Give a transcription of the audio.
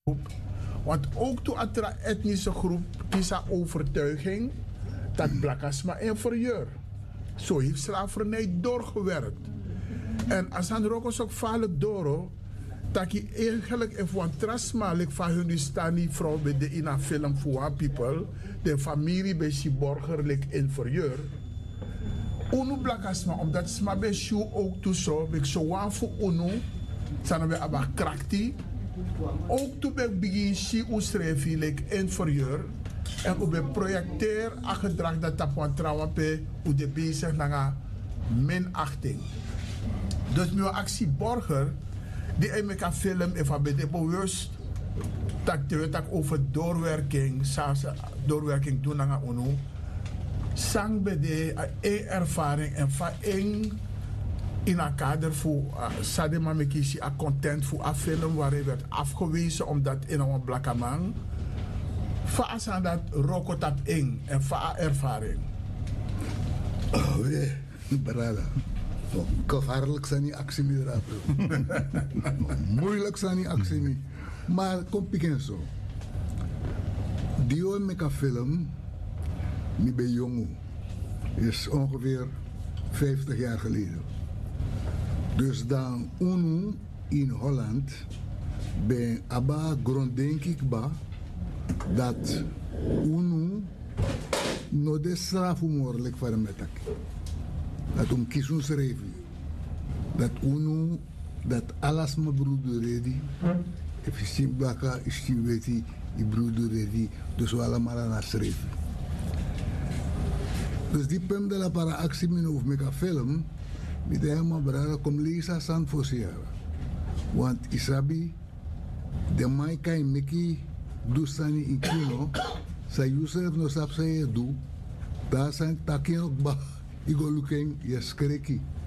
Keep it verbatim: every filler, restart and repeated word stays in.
Want ook toen een etnische groep kiest overtuiging dat blakasma inferieur. Zo heeft slavernij doorgewerkt. En als aan rokos ook vallen door, dat je eigenlijk even een trasmalik van hun stani vrouw bij de in een film voor people, de familie bij si burgerlijk inferieur. Unu blakasma, omdat sma bij shoe ook toe zo, bij zo waan voor unu, zijn we abba krakti. Ook toen ben ik begin si like inferieur. En we projecteer a gedrag dat op een trouwape hoe de bezig naar minachting. Dus mijn actie borger, die ik met een film even bij de bewust dat je over doorwerking, doorwerking doen naar UNO. Sang bij de een ervaring en van een in een kader voor Sadema Mekisi a content voor een film waar hij werd afgewezen omdat in een blakke man. Vaas aan dat rokot op eng en va ervaring. Oh, nee, brada. Gevaarlijk zijn die actie niet moeilijk zijn die actie niet. Maar kom pikken zo. Die hoor met een film, niet bij jongen, is ongeveer vijftig jaar geleden. Dus dan UNO in Holland, bij Abba grond denk ik ba, dat UNO no de strafumorlijk voor een metak. Dat om kiezen schrijven. Dat UNO, dat alles mijn broeder ready. Efficiënt blaka is die weti, die broeder ready. Dus we allemaal aan het schrijven. Dus die pem de la para actie min of meka film, met helemaal brada kom lezen san fosiara. Want isabi, de mai kai meki dustani in kino, sa Yusuf no sap sa ye do, daar zijn takin ook ba, igo looking, yes kreki.